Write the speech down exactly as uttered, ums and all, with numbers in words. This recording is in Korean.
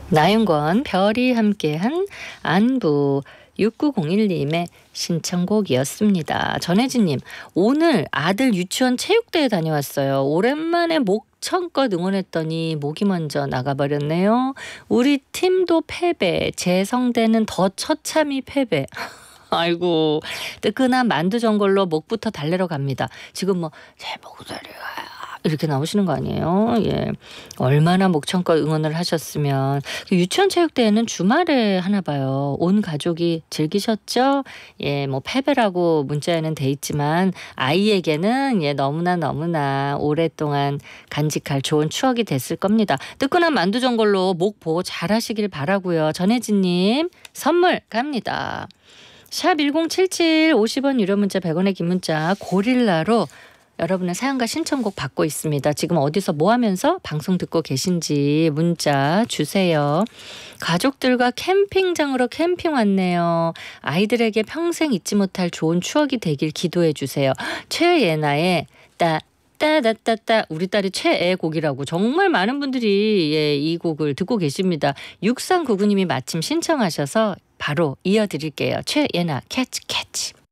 나윤권 별이 함께한 안부 육구공일님의 신청곡이었습니다. 전혜진님, 오늘 아들 유치원 체육대회 다녀왔어요. 오랜만에 목청껏 응원했더니 목이 먼저 나가버렸네요. 우리 팀도 패배, 제 성대는 더 처참히 패배. 아이고, 뜨끈한 만두 전골로 목부터 달래러 갑니다. 지금 뭐 제 목소리가 이렇게 나오시는 거 아니에요? 예, 얼마나 목청껏 응원을 하셨으면. 유치원 체육대회는 주말에 하나 봐요. 온 가족이 즐기셨죠? 예, 뭐 패배라고 문자에는 돼 있지만 아이에게는 예 너무나 너무나 오랫동안 간직할 좋은 추억이 됐을 겁니다. 뜨끈한 만두 전골로 목 보호 잘하시길 바라고요. 전혜진님 선물 갑니다. 샵 일공칠칠 오십 원 유료 문자 백 원의 긴 문자 고릴라로 여러분의 사연과 신청곡 받고 있습니다. 지금 어디서 뭐 하면서 방송 듣고 계신지 문자 주세요. 가족들과 캠핑장으로 캠핑 왔네요. 아이들에게 평생 잊지 못할 좋은 추억이 되길 기도해 주세요. 최예나의 따 따따따따 우리 딸이 최애 곡이라고 정말 많은 분들이 예, 이 곡을 듣고 계십니다. 육삼구구님이 마침 신청하셔서 바로 이어드릴게요. 최예나 캐치 캐치.